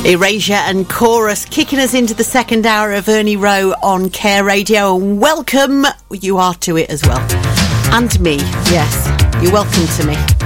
Erasure and Chorus kicking us into the second hour of Ernie Rowe on Care Radio, and welcome you are to it as well. And me, yes, you're welcome to me.